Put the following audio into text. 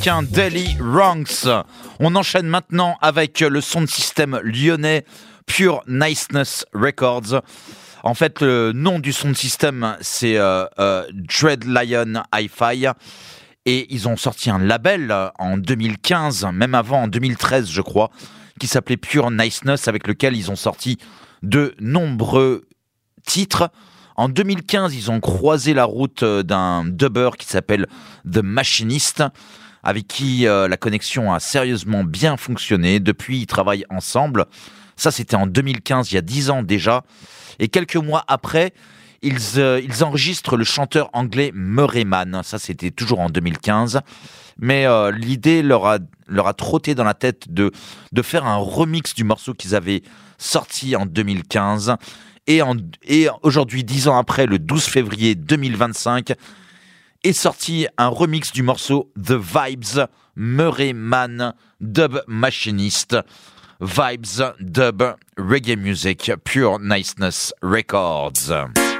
américain Daily Ranks. On enchaîne maintenant avec le son de système lyonnais Pure Niceness Records. En fait, le nom du son de système, c'est Dread Lion Hi-Fi. Et ils ont sorti un label en 2015, même avant, en 2013, je crois, qui s'appelait Pure Niceness, avec lequel ils ont sorti de nombreux titres. En 2015, ils ont croisé la route d'un dubber qui s'appelle The Machinist, avec qui la connexion a sérieusement bien fonctionné. Depuis, ils travaillent ensemble. Ça, c'était en 2015, il y a 10 ans déjà. Et quelques mois après, ils enregistrent le chanteur anglais Murray Mann. Ça, c'était toujours en 2015. Mais l'idée leur a trotté dans la tête de faire un remix du morceau qu'ils avaient sorti en 2015. Et aujourd'hui, 10 ans après, le 12 février 2025, est sorti un remix du morceau The Vibes, Murray Mann, Dub Machinist. Vibes, Dub, Reggae Music, Pure Niceness Records.